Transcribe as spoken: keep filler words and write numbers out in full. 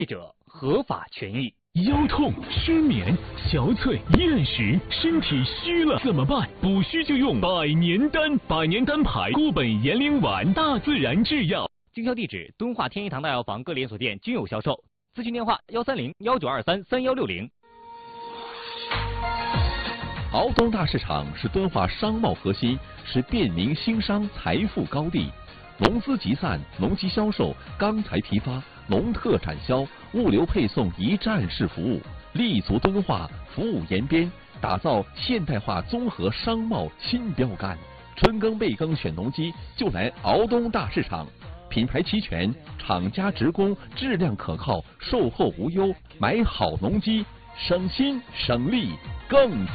者合法权益。 腰痛、失眠、憔悴、厌食，身体虚了怎么办？补虚就用百年丹，百年丹牌固本延龄丸，大自然制药。 经销地址：敦化天一堂大药房各连锁店均有销售。咨询电话：幺三零幺九二三三幺六零。 敖东大市场是敦化商贸核心，是便民兴商财富高地。农资集散、农机销售、钢材批发、农特产销、物流配送一站式服务，立足敦化，服务延边，打造现代化综合商贸新标杆。春耕备耕选农机就来敖东大市场，品牌齐全，厂家直供，质量可靠，售后无忧，买好农机省心省力更。